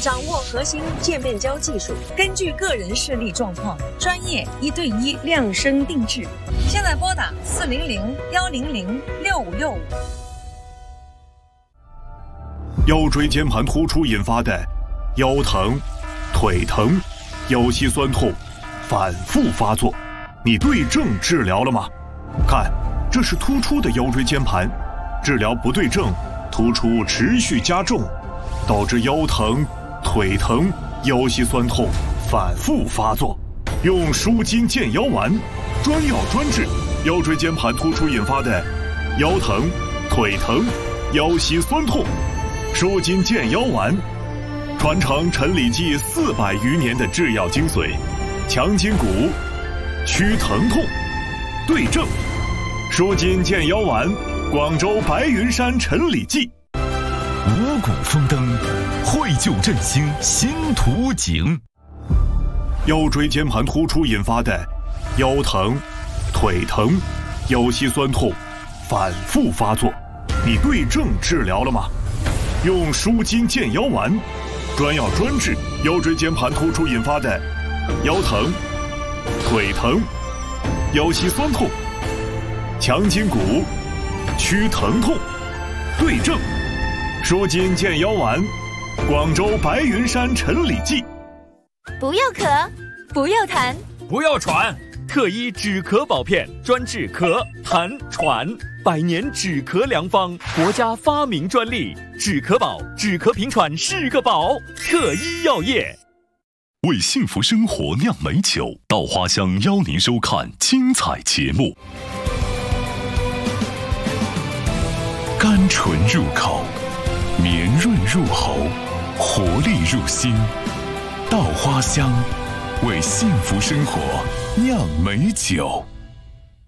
掌握核心界面交技术，根据个人视力状况，专业1对1量身定制。现在拨打400-100-6565。 腰椎间盘突出引发的腰疼、腿疼、腰膝酸痛反复发作，你对症治疗了吗？看，这是突出的腰椎间盘，治疗不对症，突出持续加重，导致腰疼、腿疼、腰膝酸痛反复发作。用舒筋健腰丸，专药专治腰椎间盘突出引发的腰疼、腿疼、腰膝酸痛。舒筋健腰丸，传承陈李济400余年的制药精髓，强筋骨，祛疼痛，对症。舒筋健腰丸，广州白云山陈李济。 五谷丰登，绘就振兴新图景。 腰椎间盘突出引发的腰疼、腿疼、腰膝酸痛反复发作，你对症治疗了吗？用舒筋健腰丸，专药专治腰椎间盘突出引发的腰疼、腿疼、腰膝酸痛，强筋骨，祛疼痛，对症。舒筋健腰丸，广州白云山陈李济。 不要咳，不要痰， 不要喘，特医止咳保片，专治咳、痰、喘，100年止咳良方，国家发明专利，止咳宝，止咳平喘是个宝。特医药业为幸福生活酿美酒，稻花香邀您收看精彩节目。甘醇入口，绵润入喉，活力入心。稻花香，为幸福生活酿美酒。